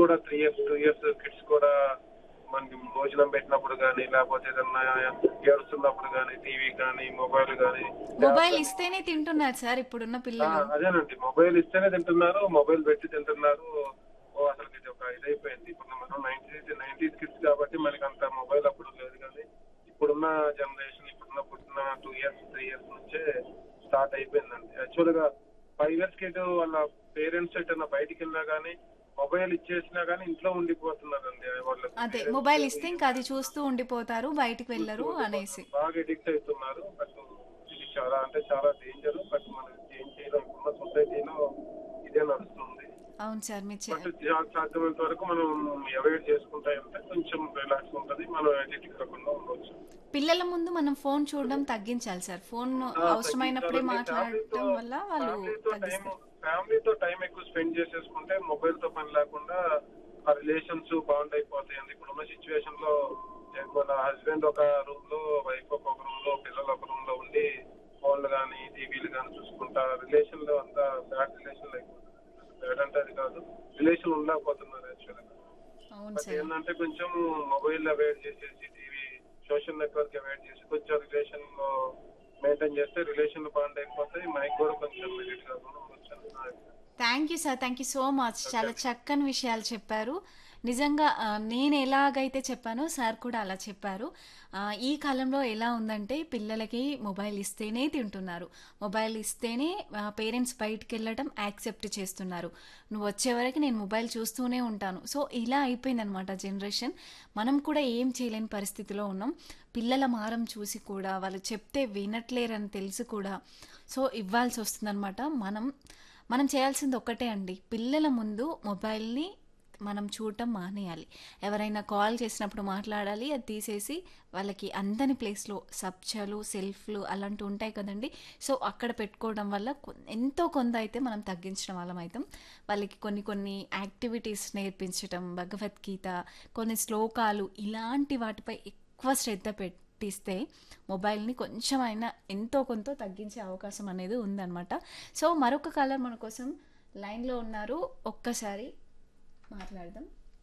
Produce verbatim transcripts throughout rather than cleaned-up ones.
కూడా three years two years kids కూడా మనకి భోజనం పెట్టినప్పుడు కానీ లేకపోతే ఏదన్నా ఏడుస్తున్నప్పుడు కానీ టీవీ కానీ మొబైల్ కానీ మొబైల్ ఇస్తేనే తింటున్నారు సార్ ఇప్పుడున్న పిల్లలు. అదేనండి, మొబైల్ ఇస్తేనే తింటున్నారు, మొబైల్ పెట్టి తింటున్నారు. ఓ అసలు ఇది ఒక ఇదైపోయింది. ఇప్పుడు మనం నైన్టీస్ నైన్టీస్ కిడ్స్ కాబట్టి మనకి అంత మొబైల్ అప్పుడు లేదు. కానీ ఇప్పుడున్న జనరేషన్ ఇప్పుడున్న పుట్టిన టూ ఇయర్స్ త్రీ ఇయర్స్ నుంచే స్టార్ట్ అయిపోయిందండి. యాక్చువల్ గా ఫైవ్ ఇయర్స్ కిడ్ వాళ్ళ పేరెంట్స్ ఎటన్నా బయటికి వెళ్ళినా గానీ మొబైల్ ఇచ్చేసినా గానీ ఇంట్లో ఉండిపోతున్నారండి వాళ్ళు. అదే మొబైల్ ఇస్తే ఇంకా అది చూస్తూ ఉండిపోతారు, బయటికి వెళ్ళరు అనేసి. బాగా ఎడిక్ట్ అవుతున్నారు. బట్ ఇది చాలా అంటే చాలా డేంజర్. బట్ మనం ఏం చేయడం, ఇప్పుడున్న సొసైటీలో ఇదే నడుస్తుంది. అవును సార్, మీరు బట్ సాధ్యమైనంత వరకు మనం అవాయిడ్ చేసుకుంటా ఉంటే కొంచెం రిలాక్స్ ఉంటుంది, మనం ఎడిక్ట్ కాకుండా ఉండవచ్చు. పిల్లల ముందు మనం ఫోన్ చూడడం తగ్గించాలి సార్. ఫోన్ అవసరమైనప్పుడే మాట్లాడటం వల్ల వాళ్ళు తగ్గిస్తారు. ఫ్యామిలీతో టైం ఎక్కువ స్పెండ్ చేసేసుకుంటే మొబైల్ తో పని లేకుండా ఆ రిలేషన్స్ బాండ్ అయిపోతాయండి. ఇప్పుడున్న సిచ్యువేషన్ లో మన హస్బెండ్ ఒక రూమ్ లో, వైఫ్ ఒక రూమ్ లో, పిల్లలు ఒక రూమ్ లో ఉండి ఫోన్లు కానీ టీవీలు కానీ చూసుకుంటా రిలేషన్ లో అంతా బ్యాడ్ రిలేషన్ అయిపోతుంది. బ్యాడ్ అంటే అది కాదు, రిలేషన్ ఉండకపోతున్నారు యాక్చువల్ గా. బట్ ఏంటంటే కొంచెం మొబైల్ అవాయిడ్ చేసేసి టీవీ సోషల్ నెట్వర్క్ అవాయిడ్ చేసి కొంచెం రిలేషన్ మెయింటైన్ చేస్తే రిలేషన్ బాండ్ అయిపోతాయి. మనకి కూడా కొంచెం మెరిట్ కాకుండా ఉండొచ్చు. Thank you sir, thank you so much. చాలా చక్కని విషయాలు చెప్పారు. నిజంగా నేను ఎలాగైతే చెప్పానో సార్ కూడా అలా చెప్పారు. ఈ కాలంలో ఎలా ఉందంటే పిల్లలకి మొబైల్ ఇస్తేనే తింటున్నారు, మొబైల్ ఇస్తేనే పేరెంట్స్ బయటికి వెళ్ళడం యాక్సెప్ట్ చేస్తున్నారు. నువ్వు వచ్చే వరకు నేను మొబైల్ చూస్తూనే ఉంటాను. సో ఇలా అయిపోయిందనమాట జనరేషన్. మనం కూడా ఏం చేయలేని పరిస్థితిలో ఉన్నాం. పిల్లల మారం చూసి కూడా వాళ్ళు చెప్తే వినట్లేరని తెలిసి కూడా సో ఇవ్వాల్సి వస్తుందన్నమాట. మనం మనం చేయాల్సింది ఒక్కటే అండి, పిల్లల ముందు మొబైల్ని మనం చూడటం మానేయాలి. ఎవరైనా కాల్ చేసినప్పుడు మాట్లాడాలి, అది తీసేసి వాళ్ళకి అందని ప్లేస్లో సబ్జాలు సెల్ఫ్లు అలాంటివి ఉంటాయి కదండి, సో అక్కడ పెట్టుకోవడం వల్ల ఎంతో కొంత అయితే మనం తగ్గించడం వాళ్ళం అవుతాం. వాళ్ళకి కొన్ని కొన్ని యాక్టివిటీస్ నేర్పించటం, భగవద్గీత, కొన్ని శ్లోకాలు ఇలాంటి వాటిపై ఎక్కువ శ్రద్ధ పెట్టిస్తే మొబైల్ని కొంచెం అయినా ఎంతో కొంత తగ్గించే అవకాశం అనేది ఉందన్నమాట. సో మరొక కాలర్ మన కోసం లైన్లో ఉన్నారు, ఒక్కసారి మాట్లాడదాం.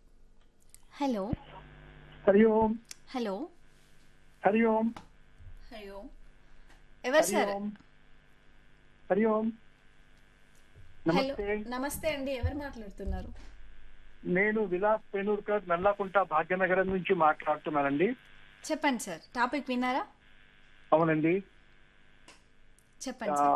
హలో హరి ఓం. హలో హరి ఓం. హరి ఓం. ఎవరు సార్? హరి ఓం. హలో నమస్తే అండి, ఎవరు మాట్లాడుతున్నారు? నేను విలాస్ పేనూర్కర్ నల్లాకుంట భాగ్యనగరం నుంచి మాట్లాడుతున్నానండి. చెప్పండి సార్, టాపిక్ విన్నారా? అవునండి, చెప్పండి.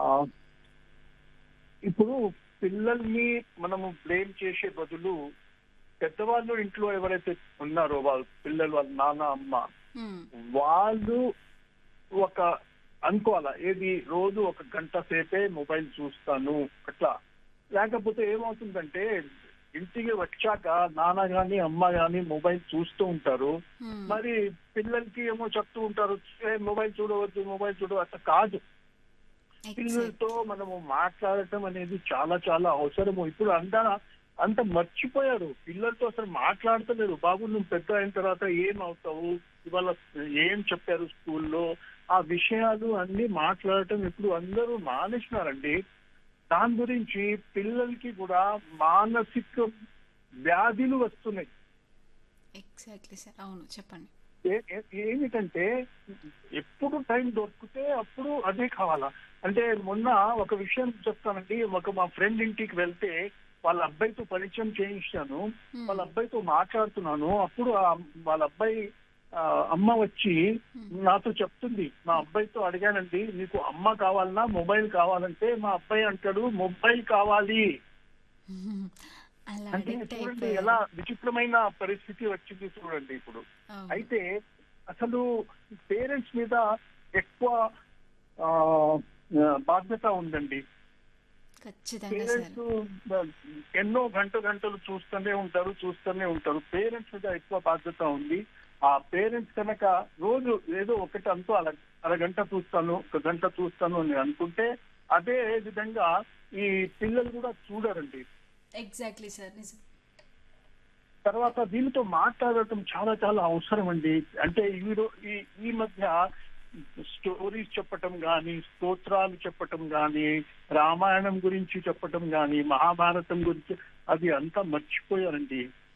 ఇప్పుడు పిల్లల్ని మనము బ్లేమ్ చేసే బదులు పెద్దవాళ్ళు ఇంట్లో ఎవరైతే ఉన్నారో వాళ్ళ పిల్లలు, వాళ్ళ నాన్న అమ్మ, వాళ్ళు ఒక అనుకోవాలా, ఏది రోజు ఒక గంట సేపే మొబైల్ చూస్తాను అట్లా. లేకపోతే ఏమవుతుందంటే ఇంటికి వచ్చాక నాన్న గాని అమ్మ గాని మొబైల్ చూస్తూ ఉంటారు, మరి పిల్లలకి ఏమో చెప్తూ ఉంటారు మొబైల్ చూడవద్దు మొబైల్ చూడవద్దు. అట్లా కాదు, పిల్లలతో మనము మాట్లాడటం అనేది చాలా చాలా అవసరము. ఇప్పుడు అంత అంత మర్చిపోయారు, పిల్లలతో అసలు మాట్లాడతలేరు. బాబు నువ్వు పెద్ద అయిన తర్వాత ఏం అవుతావు, ఇవాళ ఏం చెప్పారు స్కూల్లో, ఆ విషయాలు అన్ని మాట్లాడటం ఇప్పుడు అందరూ మానేసినారండి. దాని గురించి పిల్లలకి కూడా మానసిక వ్యాధులు వస్తున్నాయి. ఎగ్జాక్ట్లీ సార్, అవును చెప్పండి. ఏమిటంటే ఎప్పుడు టైం దొరికితే అప్పుడు అదే కావాలా. అంటే మొన్న ఒక విషయం చెప్తానండి. ఒక మా ఫ్రెండ్ ఇంటికి వెళ్తే వాళ్ళ అబ్బాయితో పరిచయం చేయించాను, వాళ్ళ అబ్బాయితో మాట్లాడుతున్నాను. అప్పుడు వాళ్ళ అబ్బాయి అమ్మ వచ్చి నాతో చెప్తుంది, మా అబ్బాయితో అడిగానండి నీకు అమ్మ కావాలన్నా మొబైల్ కావాలంటే మా అబ్బాయి అంటాడు మొబైల్ కావాలి. అంటే చూడండి ఎలా విచిత్రమైన పరిస్థితి వచ్చింది చూడండి ఇప్పుడు. అయితే అసలు పేరెంట్స్ మీద ఎక్కువ బాధ్యత ఉందండి. పేరెంట్స్ ఎన్నో గంట గంటలు చూస్తూనే ఉంటారు చూస్తూనే ఉంటారు పేరెంట్స్ మీద ఎక్కువ బాధ్యత ఉంది. ఆ పేరెంట్స్ కనుక రోజు ఏదో ఒకటి అంటూ అలా అరగంట చూస్తాను ఒక గంట చూస్తాను అని అనుకుంటే అదే విధంగా ఈ పిల్లలు కూడా చూడరండి. ఎగ్జాక్ట్లీ సార్, నిజం. తర్వాత దీనితో మాట్లాడటం చాలా చాలా అవసరం అండి. అంటే ఈ ఈ మధ్య స్టోరీస్ చెప్పటం కానీ, స్తోత్రాలు చెప్పటం కానీ, రామాయణం గురించి చెప్పటం కానీ, మహాభారతం గురించి అది అంతా మర్చిపోయారండి.